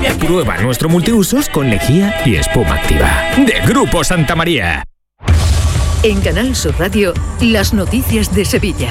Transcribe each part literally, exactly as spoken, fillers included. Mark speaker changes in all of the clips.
Speaker 1: Prueba nuestro multiusos con lejía y espuma activa. De Grupo Santa María.
Speaker 2: En Canal Sur Radio, las noticias de Sevilla.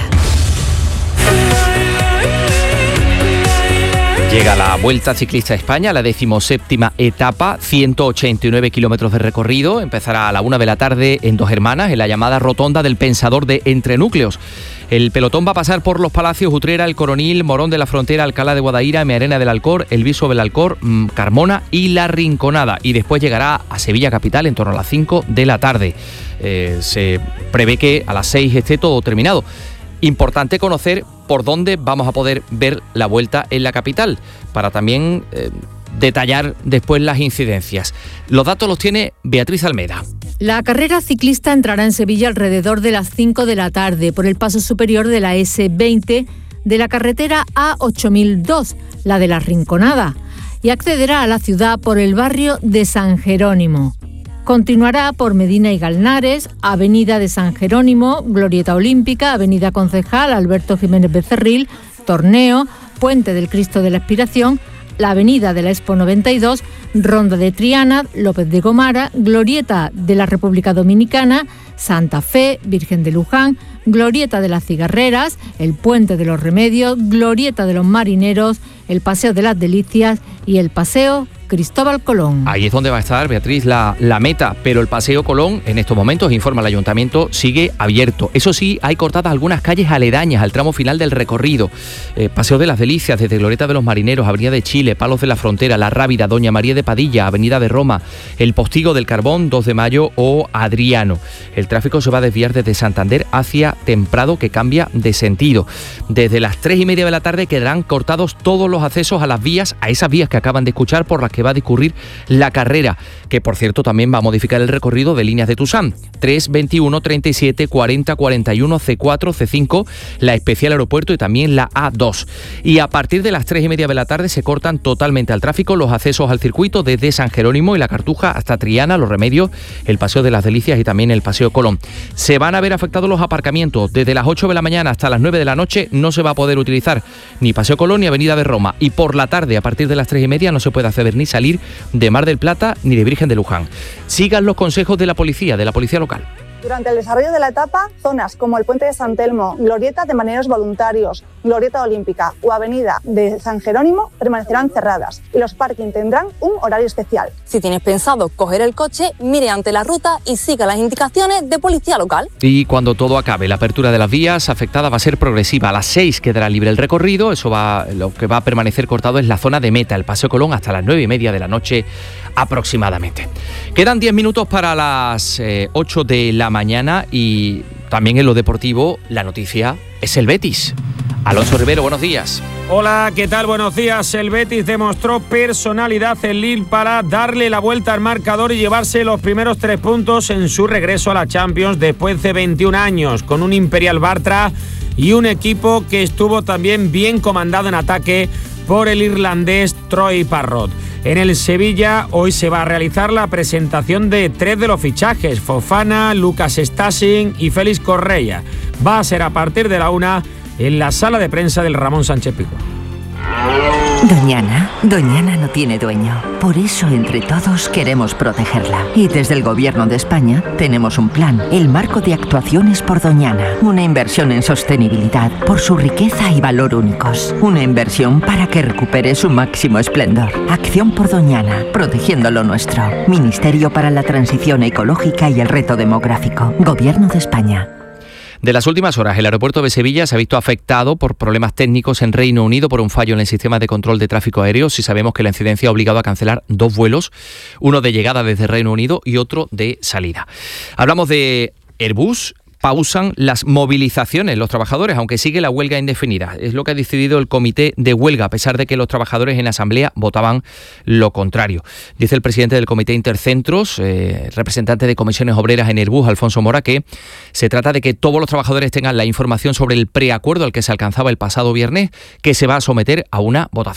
Speaker 3: Llega la Vuelta Ciclista a España, la decimoséptima etapa, ciento ochenta y nueve kilómetros de recorrido. Empezará a la una de la tarde en Dos Hermanas, en la llamada Rotonda del Pensador de Entrenúcleos. El pelotón va a pasar por Los Palacios, Utrera, El Coronil, Morón de la Frontera, Alcalá de Guadaira, Mearena del Alcor, El Viso del Alcor, Carmona y La Rinconada. Y después llegará a Sevilla capital en torno a las cinco de la tarde. Eh, se prevé que a las seis esté todo terminado. Importante conocer por dónde vamos a poder ver la Vuelta en la capital, para también eh, detallar después las incidencias. Los datos los tiene Beatriz Almeda.
Speaker 4: La carrera ciclista entrará en Sevilla alrededor de las cinco de la tarde por el paso superior de la ese veinte de la carretera A ocho mil dos, la de La Rinconada, y accederá a la ciudad por el barrio de San Jerónimo. Continuará por Medina y Galnares, Avenida de San Jerónimo, Glorieta Olímpica, Avenida Concejal, Alberto Jiménez Becerril, Torneo, Puente del Cristo de la Expiración, la Avenida de la Expo noventa y dos, Ronda de Triana, López de Gomara, Glorieta de la República Dominicana, Santa Fe, Virgen de Luján, Glorieta de las Cigarreras, el Puente de los Remedios, Glorieta de los Marineros, el Paseo de las Delicias y el Paseo Cristóbal Colón.
Speaker 3: Ahí es donde va a estar, Beatriz, la, la meta, pero el Paseo Colón en estos momentos, informa el Ayuntamiento, sigue abierto. Eso sí, hay cortadas algunas calles aledañas al tramo final del recorrido. Eh, Paseo de las Delicias, desde Glorieta de los Marineros, Avenida de Chile, Palos de la Frontera, La Rábida, Doña María de Padilla, Avenida de Roma, el Postigo del Carbón, dos de mayo o Adriano. El tráfico se va a desviar desde Santander hacia Temprado, que cambia de sentido. Desde las tres y media de la tarde quedarán cortados todos los accesos a las vías, a esas vías que acaban de escuchar, por las que va a discurrir la carrera, que por cierto también va a modificar el recorrido de líneas de Tusam, tres, veintiuno, treinta y siete, cuarenta, cuarenta y uno, ce cuatro, ce cinco, la especial aeropuerto y también la a dos. Y a partir de las tres y media de la tarde se cortan totalmente al tráfico los accesos al circuito desde San Jerónimo y La Cartuja hasta Triana, Los Remedios, el Paseo de las Delicias y también el Paseo Colón. Se van a ver afectados los aparcamientos. Desde las ocho de la mañana hasta las nueve de la noche no se va a poder utilizar ni Paseo Colón ni Avenida de Roma, y por la tarde a partir de las tres y media no se puede acceder ni salir de Mar del Plata ni de Virgen de Luján. Sigan los consejos de la policía, de la policía local.
Speaker 5: Durante el desarrollo de la etapa, zonas como el Puente de San Telmo, Glorieta de Marineros Voluntarios, Glorieta Olímpica o Avenida de San Jerónimo permanecerán cerradas y los parking tendrán un horario especial.
Speaker 6: Si tienes pensado coger el coche, mire ante la ruta y siga las indicaciones de policía local.
Speaker 3: Y cuando todo acabe, la apertura de las vías afectadas va a ser progresiva. A las seis quedará libre el recorrido. Eso va, lo que va a permanecer cortado es la zona de meta, el Paseo Colón, hasta las nueve y media de la noche aproximadamente. Quedan diez minutos para las eh, ocho de la mañana y también en lo deportivo la noticia es el Betis. Alonso Rivero, buenos días.
Speaker 7: Hola, ¿qué tal? Buenos días. El Betis demostró personalidad en Lille para darle la vuelta al marcador y llevarse los primeros tres puntos en su regreso a la Champions después de veintiún años, con un Imperial Bartra y un equipo que estuvo también bien comandado en ataque por el irlandés Troy Parrott. En el Sevilla hoy se va a realizar la presentación de tres de los fichajes, Fofana, Lucas Stassin y Félix Correia. Va a ser a partir de la una en la sala de prensa del Ramón Sánchez Pizjuán.
Speaker 8: Doñana, Doñana no tiene dueño. Por eso, entre todos, queremos protegerla. Y desde el Gobierno de España tenemos un plan, el Marco de Actuaciones por Doñana. Una inversión en sostenibilidad por su riqueza y valor únicos. Una inversión para que recupere su máximo esplendor. Acción por Doñana, protegiendo lo nuestro. Ministerio para la Transición Ecológica y el Reto Demográfico. Gobierno de España.
Speaker 3: De las últimas horas, el aeropuerto de Sevilla se ha visto afectado por problemas técnicos en Reino Unido por un fallo en el sistema de control de tráfico aéreo. Si sabemos que la incidencia ha obligado a cancelar dos vuelos, uno de llegada desde Reino Unido y otro de salida. Hablamos de Airbus. Pausan las movilizaciones los trabajadores, aunque sigue la huelga indefinida. Es lo que ha decidido el comité de huelga, a pesar de que los trabajadores en asamblea votaban lo contrario. Dice el presidente del comité Intercentros, eh, representante de comisiones obreras en Airbus, Alfonso Mora, que se trata de que todos los trabajadores tengan la información sobre el preacuerdo al que se alcanzaba el pasado viernes, que se va a someter a una votación.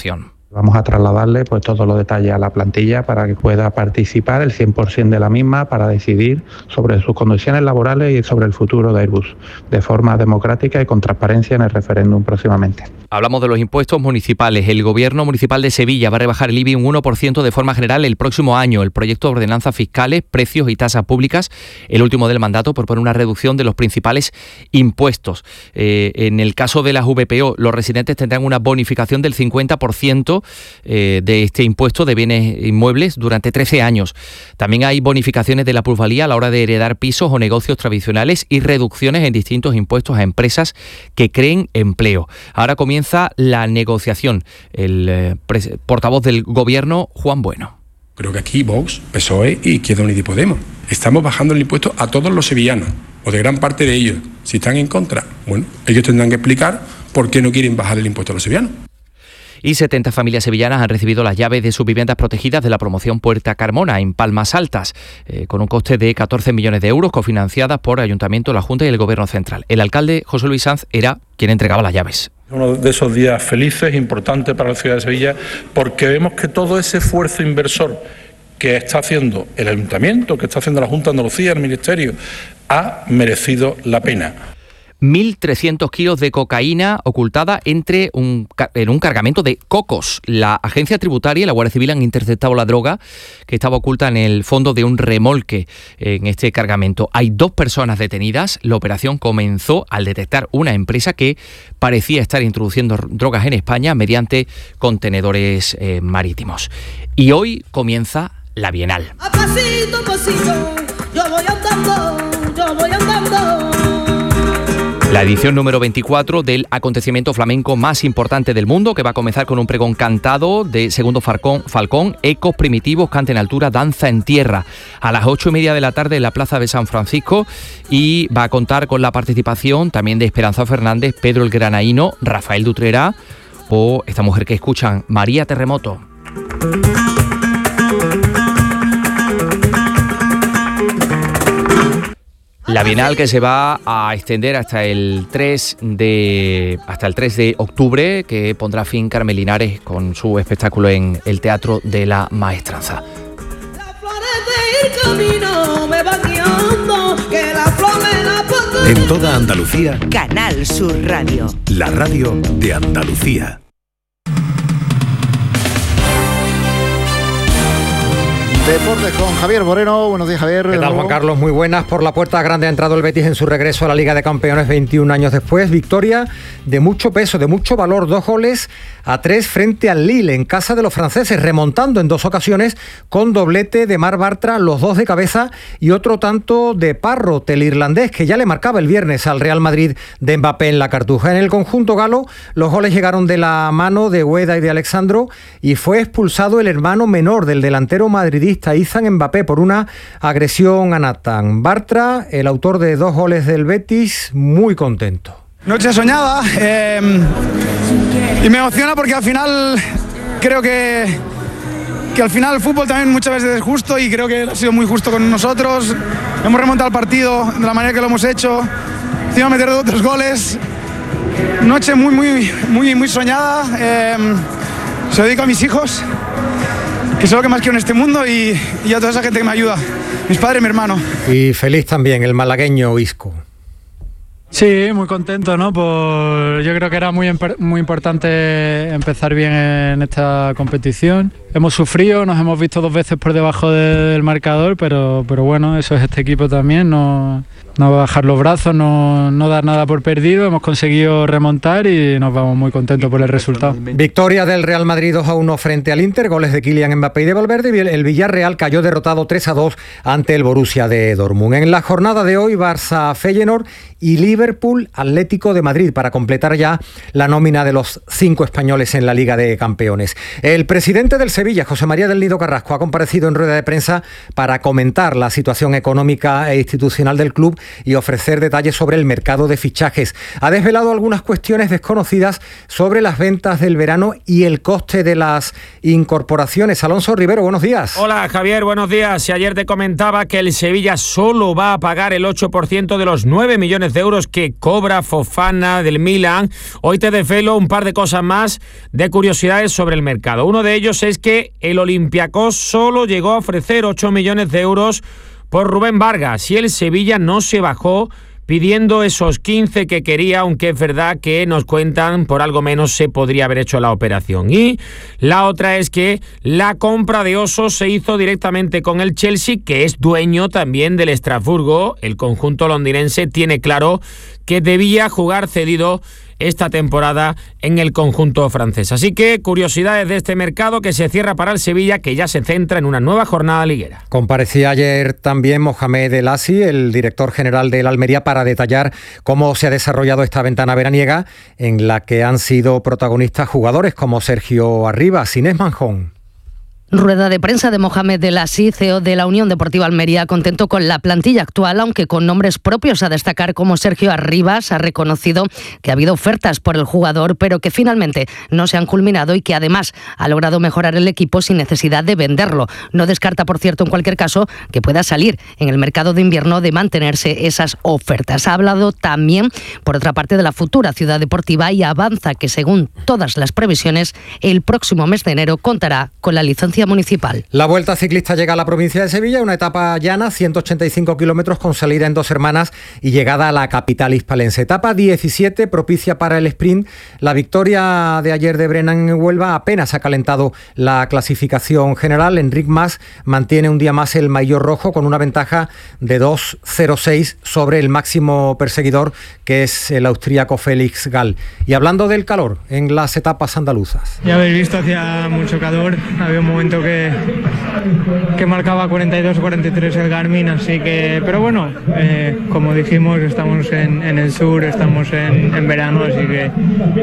Speaker 9: Vamos a trasladarle pues todos los detalles a la plantilla para que pueda participar el cien por ciento de la misma para decidir sobre sus condiciones laborales y sobre el futuro de Airbus, de forma democrática y con transparencia en el referéndum próximamente.
Speaker 3: Hablamos de los impuestos municipales. El Gobierno Municipal de Sevilla va a rebajar el I B I un uno por ciento de forma general el próximo año. El proyecto de ordenanzas fiscales, precios y tasas públicas, el último del mandato, propone una reducción de los principales impuestos. Eh, en el caso de las V P O, los residentes tendrán una bonificación del cincuenta por ciento eh, de este impuesto de bienes inmuebles durante trece años. También hay bonificaciones de la plusvalía a la hora de heredar pisos o negocios tradicionales y reducciones en distintos impuestos a empresas que creen empleo. Ahora comienza la negociación. El eh, pres- portavoz del Gobierno, Juan Bueno.
Speaker 10: Creo que aquí Vox, P S O E y Izquierda Unida y Podemos estamos bajando el impuesto a todos los sevillanos, o de gran parte de ellos. Si están en contra, bueno, ellos tendrán que explicar por qué no quieren bajar el impuesto a los sevillanos.
Speaker 3: Y setenta familias sevillanas han recibido las llaves de sus viviendas protegidas de la promoción Puerta Carmona en Palmas Altas, eh, con un coste de catorce millones de euros, cofinanciadas por Ayuntamiento, la Junta y el Gobierno Central. El alcalde José Luis Sanz era quien entregaba las llaves.
Speaker 11: Uno de esos días felices, importantes para la ciudad de Sevilla, porque vemos que todo ese esfuerzo inversor que está haciendo el Ayuntamiento, que está haciendo la Junta de Andalucía, el Ministerio, ha merecido la pena.
Speaker 3: mil trescientos kilos de cocaína ocultada entre un, en un cargamento de cocos. La Agencia Tributaria y la Guardia Civil han interceptado la droga que estaba oculta en el fondo de un remolque en este cargamento. Hay dos personas detenidas. La operación comenzó al detectar una empresa que parecía estar introduciendo drogas en España mediante contenedores eh, marítimos. Y hoy comienza la Bienal.
Speaker 12: A pasito, a pasito, yo voy andando, yo voy andando.
Speaker 3: La edición número veinticuatro del acontecimiento flamenco más importante del mundo, que va a comenzar con un pregón cantado de Segundo Falcón, Falcón Ecos Primitivos, Cante en Altura, Danza en Tierra, a las ocho y media de la tarde en la Plaza de San Francisco, y va a contar con la participación también de Esperanza Fernández, Pedro el Granaíno, Rafael Dutrera o esta mujer que escuchan, María Terremoto. La Bienal, que se va a extender hasta el tres de hasta el tres de octubre, que pondrá fin Carmen Linares con su espectáculo en el Teatro de la Maestranza.
Speaker 1: En toda Andalucía,
Speaker 13: Canal Sur Radio,
Speaker 1: la radio de Andalucía.
Speaker 14: Deportes con Javier Moreno. Buenos días, Javier.
Speaker 15: ¿Qué tal, Juan Carlos? Muy buenas. Por la puerta grande ha entrado el Betis en su regreso a la Liga de Campeones veintiún años después. Victoria de mucho peso, de mucho valor. Dos goles a tres frente al Lille en casa de los franceses, remontando en dos ocasiones con doblete de Marc Bartra, los dos de cabeza, y otro tanto de Parrot, el irlandés, que ya le marcaba el viernes al Real Madrid de Mbappé en la Cartuja. En el conjunto galo, los goles llegaron de la mano de Ueda y de Alexandro, y fue expulsado el hermano menor del delantero madridista, Izan Mbappé, por una agresión a Nathan. Bartra, el autor de dos goles del Betis, muy contento.
Speaker 16: Noche soñada, eh, y me emociona porque al final creo que, que al final el fútbol también muchas veces es justo, y creo que ha sido muy justo con nosotros. Hemos remontado el partido de la manera que lo hemos hecho, encima meter otros goles. Noche muy, muy, muy, muy soñada. Eh, se lo dedico a mis hijos, que es lo que más quiero en este mundo, y, y a toda esa gente que me ayuda, mis padres y mi hermano.
Speaker 15: Y feliz también el malagueño Isco.
Speaker 17: Sí, muy contento, ¿no? Por, yo creo que era muy, muy importante empezar bien en esta competición. Hemos sufrido, nos hemos visto dos veces por debajo de, del marcador, pero, pero bueno, eso es este equipo también, no, no bajar los brazos, no, no dar nada por perdido. Hemos conseguido remontar y nos vamos muy contentos por el resultado.
Speaker 15: Victoria del Real Madrid dos a uno frente al Inter, goles de Kylian Mbappé y de Valverde, y el Villarreal cayó derrotado tres a dos ante el Borussia de Dortmund. En la jornada de hoy, Barça Feyenoord y Liverpool Atlético de Madrid, para completar ya la nómina de los cinco españoles en la Liga de Campeones. El presidente del Sevilla, José María del Nido Carrasco, ha comparecido en rueda de prensa para comentar la situación económica e institucional del club y ofrecer detalles sobre el mercado de fichajes. Ha desvelado algunas cuestiones desconocidas sobre las ventas del verano y el coste de las incorporaciones. Alonso Rivero, buenos días.
Speaker 7: Hola Javier, buenos días. Si ayer te comentaba que el Sevilla solo va a pagar el ocho por ciento de los nueve millones de euros que cobra Fofana del Milan, hoy te desvelo un par de cosas más de curiosidades sobre el mercado. Uno de ellos es que el Olympiacos solo llegó a ofrecer ocho millones de euros por Rubén Vargas y el Sevilla no se bajó pidiendo esos quince que quería, aunque es verdad que nos cuentan por algo menos se podría haber hecho la operación. Y la otra es que la compra de Oso se hizo directamente con el Chelsea, que es dueño también del Estrasburgo. El conjunto londinense tiene claro que debía jugar cedido esta temporada en el conjunto francés. Así que curiosidades de este mercado que se cierra para el Sevilla, que ya se centra en una nueva jornada liguera.
Speaker 15: Comparecía ayer también Mohamed El Assi, el director general del Almería, para detallar cómo se ha desarrollado esta ventana veraniega en la que han sido protagonistas jugadores como Sergio Arribas, Inés Manjón.
Speaker 18: Rueda de prensa de Mohamed El Assi, C E O de la Unión Deportiva Almería, contento con la plantilla actual, aunque con nombres propios a destacar como Sergio Arribas. Ha reconocido que ha habido ofertas por el jugador, pero que finalmente no se han culminado y que además ha logrado mejorar el equipo sin necesidad de venderlo. No descarta, por cierto, en cualquier caso, que pueda salir en el mercado de invierno de mantenerse esas ofertas. Ha hablado también, por otra parte, de la futura ciudad deportiva y avanza que, según todas las previsiones, el próximo mes de enero contará con la licencia municipal.
Speaker 15: La Vuelta Ciclista llega a la provincia de Sevilla, una etapa llana, ciento ochenta y cinco kilómetros con salida en Dos Hermanas y llegada a la capital hispalense. Etapa diecisiete, propicia para el sprint. La victoria de ayer de Brennan en Huelva apenas ha calentado la clasificación general. Enric Mas mantiene un día más el maillot rojo con una ventaja de dos cero seis sobre el máximo perseguidor, que es el austríaco Félix Gall. Y hablando del calor en las etapas andaluzas.
Speaker 19: Ya habéis visto, hacía mucho calor, había un momento que, que marcaba cuarenta y dos o cuarenta y tres el Garmin, así que, pero bueno, eh, como dijimos, estamos en, en el sur, estamos en, en verano, así que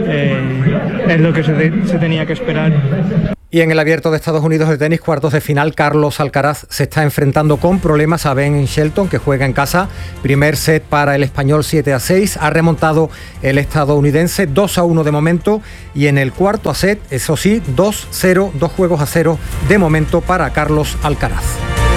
Speaker 19: eh, es lo que se, de, se tenía que esperar.
Speaker 15: Y en el Abierto de Estados Unidos de tenis, cuartos de final, Carlos Alcaraz se está enfrentando con problemas a Ben Shelton, que juega en casa. Primer set para el español siete a seis. Ha remontado el estadounidense dos a uno de momento. Y en el cuarto set, eso sí, dos cero, dos juegos a cero de momento para Carlos Alcaraz.